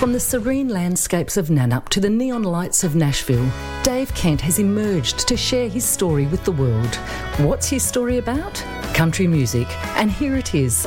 From the serene landscapes of Nannup to the neon lights of Nashville, Dave Kent has emerged to share his story with the world. What's his story about? Country music, and here it is